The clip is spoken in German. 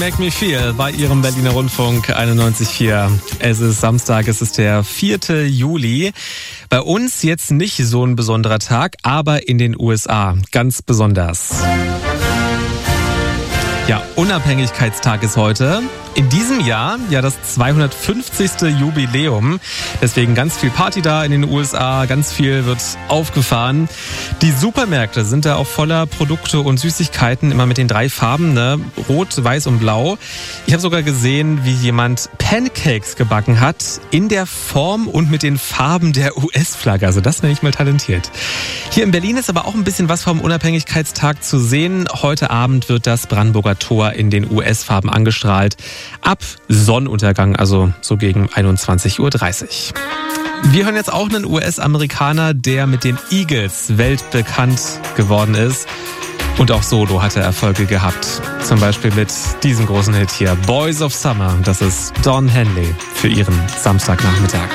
Make Me Feel bei Ihrem Berliner Rundfunk 91.4. Es ist Samstag, es ist der 4. Juli. Bei uns jetzt nicht so ein besonderer Tag, aber in den USA ganz besonders. Ja, Unabhängigkeitstag ist heute. In diesem Jahr ja das 250. Jubiläum. Deswegen ganz viel Party da in den USA, ganz viel wird aufgefahren. Die Supermärkte sind da auch voller Produkte und Süßigkeiten, immer mit den 3 Farben, ne? Rot, Weiß und Blau. Ich habe sogar gesehen, wie jemand Pancakes gebacken hat in der Form und mit den Farben der US-Flagge. Also das nenne ich mal talentiert. Hier in Berlin ist aber auch ein bisschen was vom Unabhängigkeitstag zu sehen. Heute Abend wird das Brandenburger Tor in den US-Farben angestrahlt. Ab Sonnenuntergang, also so gegen 21:30 Uhr. Wir hören jetzt auch einen US-Amerikaner, der mit den Eagles weltbekannt geworden ist. Und auch solo hat er Erfolge gehabt. Zum Beispiel mit diesem großen Hit hier, Boys of Summer. Das ist Don Henley für Ihren Samstagnachmittag.